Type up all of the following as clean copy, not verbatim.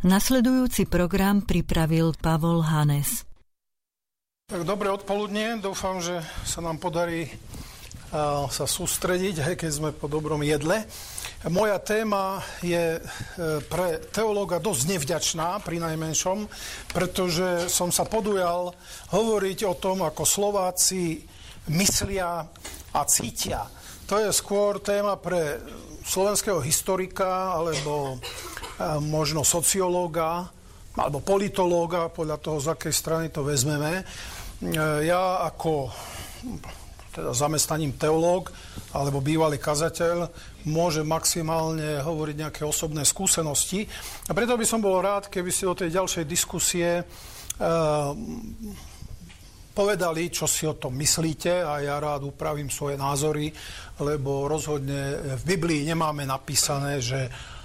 Nasledujúci program pripravil Pavol Hanes. Tak dobré odpoludnie, dúfam, že sa nám podarí sa sústrediť, keď sme po dobrom jedle. Moja téma je pre teológa dosť nevďačná, pri najmenšom, pretože som sa podujal hovoriť o tom, ako Slováci myslia a cítia. To je skôr téma pre slovenského historika, alebo možno sociológa, alebo politológa, podľa toho, z akej strany to vezmeme. Ja ako teda zamestnaním teológ alebo bývalý kazateľ môžem maximálne hovoriť nejaké osobné skúsenosti. A preto by som bol rád, keby ste do tej ďalšej diskusie povedali, čo si o tom myslíte, a ja rád upravím svoje názory, lebo rozhodne v Biblii nemáme napísané, že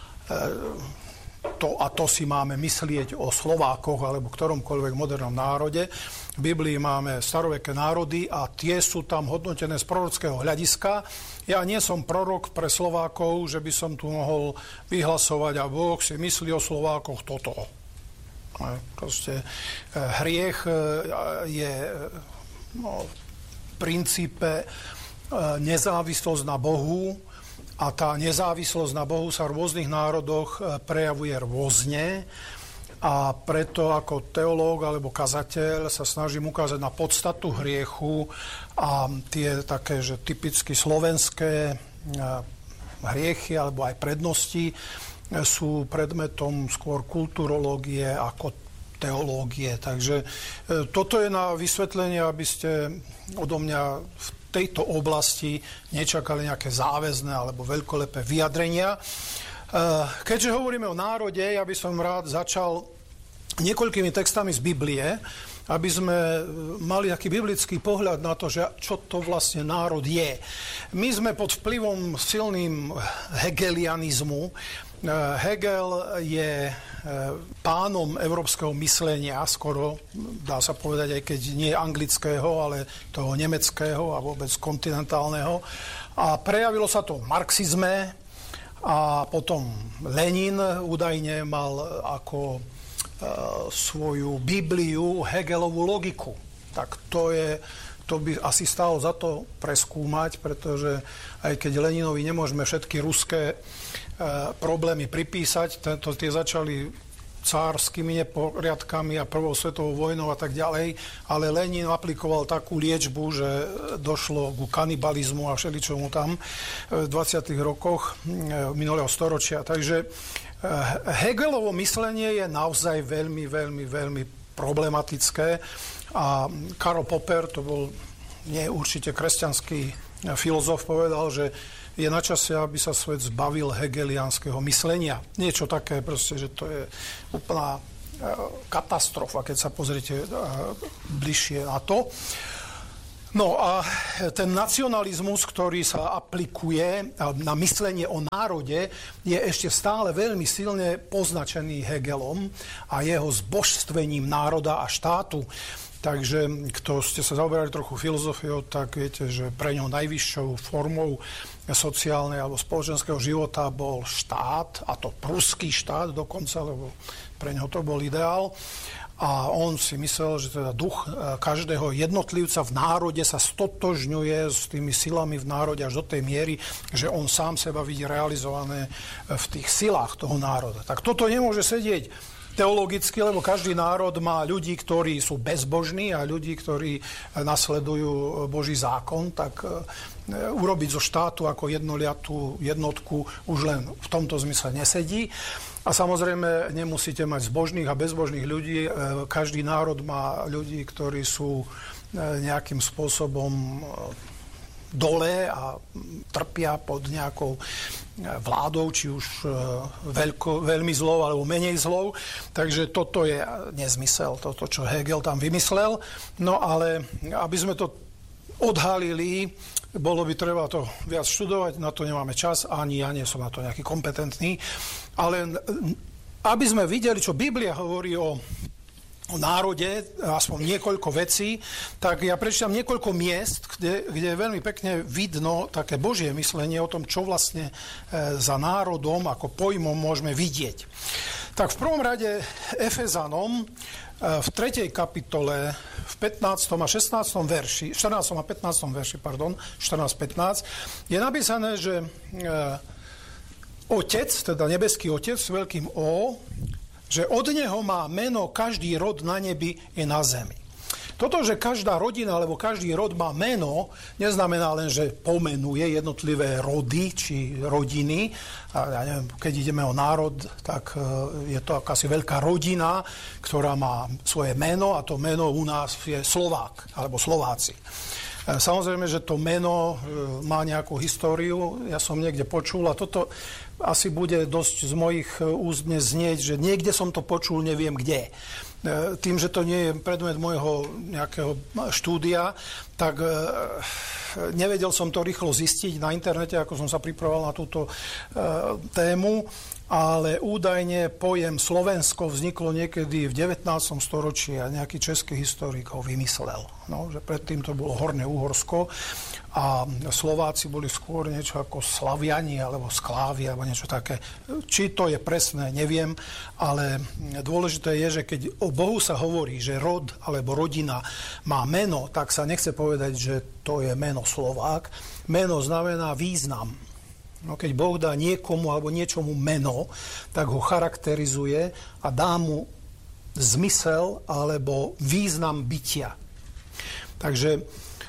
to a to si máme myslieť o Slovákoch alebo ktoromkoľvek modernom národe. V Biblii máme staroveké národy a tie sú tam hodnotené z prorockého hľadiska. Ja nie som prorok pre Slovákov, že by som tu mohol vyhlasovať, a Boh si myslí o Slovákoch toto. Proste hriech je v princípe nezávislosť na Bohu, a tá nezávislosť na Bohu sa v rôznych národoch prejavuje rôzne, a preto ako teológ alebo kazateľ sa snažím ukázať na podstatu hriechu a tie také, že typicky slovenské hriechy alebo aj prednosti sú predmetom skôr kulturológie ako teológie. Takže toto je na vysvetlenie, aby ste odo mňa v tejto oblasti nečakali nejaké záväzné alebo veľkolepé vyjadrenia. Keďže hovoríme o národe, ja by som rád začal niekoľkými textami z Biblie, aby sme mali taký biblický pohľad na to, že čo to vlastne národ je. My sme pod vplyvom silným hegelianizmu. Hegel je pánom európskeho myslenia, skoro dá sa povedať, aj keď nie anglického, ale toho nemeckého a vôbec kontinentálneho. A prejavilo sa to v marxizme, a potom Lenin údajne mal ako svoju Bibliu Hegelovú logiku. Tak to by asi stálo za to preskúmať, pretože aj keď Leninovi nemôžeme všetky ruské problémy pripísať, tie začali cárskymi neporiadkami a prvou svetovou vojnou a tak ďalej, ale Lenin aplikoval takú liečbu, že došlo ku kanibalizmu a všeličomu tam v 20. rokoch minulého storočia. Takže Hegelovo myslenie je naozaj veľmi, veľmi, veľmi problematické, a Karl Popper, to bol nie určite kresťanský filozof, povedal, že je na čase, aby sa svet zbavil hegeliánskeho myslenia. Niečo také proste, že to je úplná katastrofa, keď sa pozriete bližšie na to. No a ten nacionalizmus, ktorý sa aplikuje na myslenie o národe, je ešte stále veľmi silne poznačený Hegelom a jeho zbožstvením národa a štátu. Takže kto ste sa zaoberali trochu filozofiou, tak viete, že pre ňou najvyššou formou sociálnej alebo spoločenského života bol štát, a to pruský štát dokonca, lebo pre ňoho to bol ideál. A on si myslel, že teda duch každého jednotlivca v národe sa stotožňuje s tými silami v národe až do tej miery, že on sám seba vidí realizované v tých silách toho národa. Tak toto nemôže sedieť teologicky, lebo každý národ má ľudí, ktorí sú bezbožní, a ľudí, ktorí nasledujú Boží zákon, tak urobiť zo štátu ako jednoliatú jednotku už len v tomto zmysle nesedí. A samozrejme nemusíte mať zbožných a bezbožných ľudí. Každý národ má ľudí, ktorí sú nejakým spôsobom dole a trpia pod nejakou vládou, či už veľmi zlou alebo menej zlou. Takže toto je nezmysel, toto, čo Hegel tam vymyslel. No ale aby sme to odhalili, bolo by treba to viac študovať, na to nemáme čas, ani ja nie som na to nejaký kompetentný. Ale aby sme videli, čo Biblia hovorí o národe, aspoň niekoľko vecí, tak ja prečítam niekoľko miest, kde je veľmi pekne vidno také Božie myslenie o tom, čo vlastne za národom ako pojmom môžeme vidieť. Tak v prvom rade Efezanom v 3. kapitole v 15. a 16. verši, 14. a 15. verši, 14-15, je napísané, že Otec, teda nebeský Otec s veľkým O, že od neho má meno každý rod na nebi i na zemi. Toto, že každá rodina alebo každý rod má meno, neznamená len, že pomenuje jednotlivé rody či rodiny. A ja neviem, keď ideme o národ, tak je to akási veľká rodina, ktorá má svoje meno a to meno u nás je Slovák alebo Slováci. Samozrejme, že to meno má nejakú históriu, ja som niekde počul a toto asi bude dosť z mojich úst dnes znieť, že niekde som to počul, neviem kde. Tým, že to nie je predmet môjho nejakého štúdia, tak nevedel som to rýchlo zistiť na internete, ako som sa pripravoval na túto tému, ale údajne pojem Slovensko vzniklo niekedy v 19. storočí a nejaký český historik ho vymyslel. No, že predtým to bolo Horné Uhorsko a Slováci boli skôr niečo ako Slaviani alebo Sklávi alebo niečo také. Či to je presné, neviem, ale dôležité je, že keď o Bohu sa hovorí, že rod alebo rodina má meno, tak sa nechce povedať, že to je meno Slovák. Meno znamená význam. No, keď Boh dá niekomu alebo niečomu meno, tak ho charakterizuje a dá mu zmysel alebo význam bytia. Takže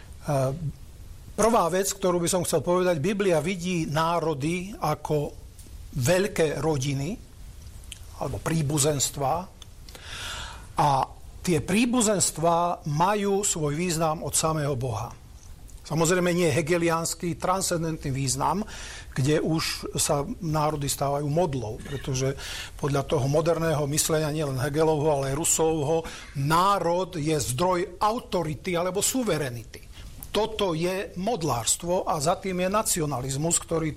prvá vec, ktorú by som chcel povedať, Biblia vidí národy ako veľké rodiny alebo príbuzenstvá a tie príbuzenstvá majú svoj význam od samého Boha. Samozrejme nie hegeliánsky, transcendentný význam, kde už sa národy stávajú modlou, pretože podľa toho moderného myslenia, nielen Hegelovho, ale aj Rousseauho, národ je zdroj autority alebo suverenity. Toto je modlárstvo a za tým je nacionalizmus, ktorý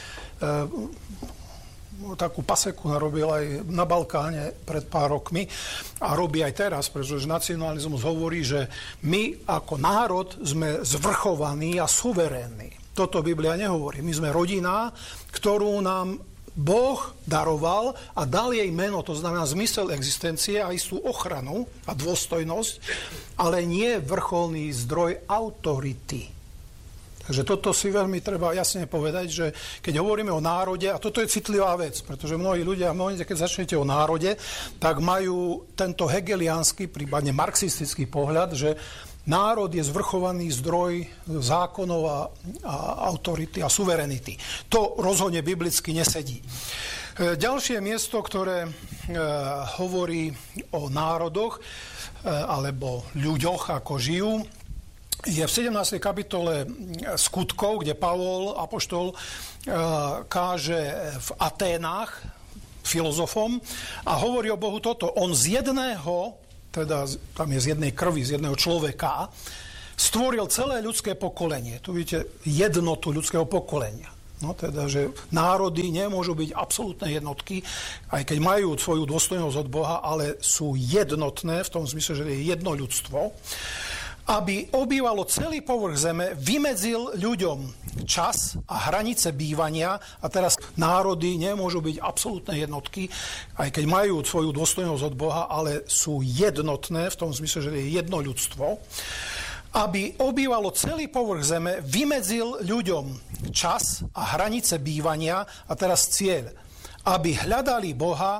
takú paseku narobil aj na Balkáne pred pár rokmi a robí aj teraz, pretože nacionalizmus hovorí, že my ako národ sme zvrchovaní a suverénni. Toto Biblia nehovorí. My sme rodina, ktorú nám Boh daroval a dal jej meno, to znamená zmysel existencie a istú ochranu a dôstojnosť, ale nie vrcholný zdroj autority. Takže toto si veľmi treba jasne povedať, že keď hovoríme o národe, a toto je citlivá vec, pretože mnohí ľudia, keď začnete o národe, tak majú tento hegeliánsky, prípadne marxistický pohľad, že národ je zvrchovaný zdroj zákonov a autority a suverenity. To rozhodne biblicky nesedí. Ďalšie miesto, ktoré hovorí o národoch alebo ľuďoch, ako žijú, je v 17. kapitole Skutkov, kde Pavol, apoštol, káže v Aténách filozofom a hovorí o Bohu toto. On z jedného, teda tam je z jednej krvi, z jedného človeka, stvoril celé ľudské pokolenie. Tu vidíte jednotu ľudského pokolenia. No teda, že národy nemôžu byť absolútne jednotky, aj keď majú svoju dôstojnosť od Boha, ale sú jednotné v tom zmysle, že je jedno ľudstvo. Aby obývalo celý povrch zeme, vymedzil ľuďom čas a hranice bývania a teraz národy nemôžu byť absolútne jednotky, aj keď majú svoju dôstojnosť od Boha, ale sú jednotné v tom zmysle, že je jedno ľudstvo. Aby obývalo celý povrch zeme, vymedzil ľuďom čas a hranice bývania a teraz cieľ. Aby hľadali Boha